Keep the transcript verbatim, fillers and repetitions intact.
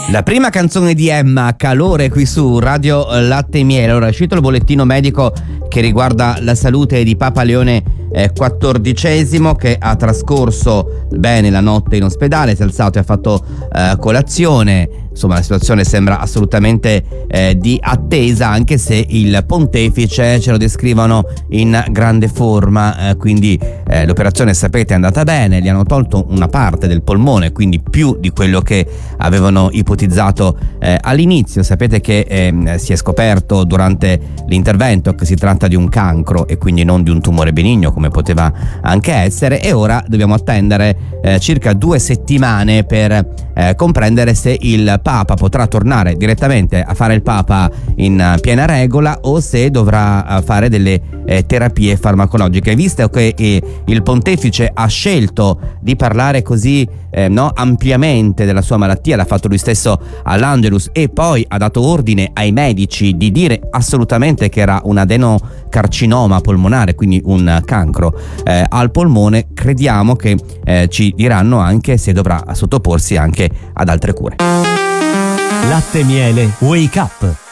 La prima canzone di Emma, Calore, qui su Radio Latte e Miele. Allora è uscito il bollettino medico che riguarda la salute di Papa Leone eh, quattordicesimo, che ha trascorso bene la notte in ospedale, si è alzato e ha fatto eh, colazione. Insomma, la situazione sembra assolutamente eh, di attesa, anche se il pontefice ce lo descrivono in grande forma, eh, quindi eh, l'operazione, sapete, è andata bene, gli hanno tolto una parte del polmone, quindi più di quello che avevano ipotizzato eh, all'inizio. Sapete che eh, si è scoperto durante l'intervento che si tratta di un cancro e quindi non di un tumore benigno come poteva anche essere, e ora dobbiamo attendere eh, circa due settimane per eh, comprendere se il Papa potrà tornare direttamente a fare il Papa in piena regola o se dovrà fare delle eh, terapie farmacologiche. Visto che eh, il pontefice ha scelto di parlare così eh, no, ampiamente della sua malattia, l'ha fatto lui stesso all'Angelus, e poi ha dato ordine ai medici di dire assolutamente che era un adenocarcinoma polmonare, quindi un cancro eh, al polmone, crediamo che eh, ci diranno anche se dovrà sottoporsi anche ad altre cure. Latte e Miele Wake Up.